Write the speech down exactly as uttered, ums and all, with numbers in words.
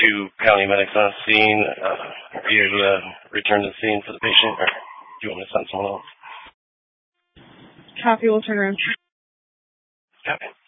two county medics on scene. Uh, are you able to return to the scene for the patient, or do you want me to send someone else? Copy, we'll turn around. Copy.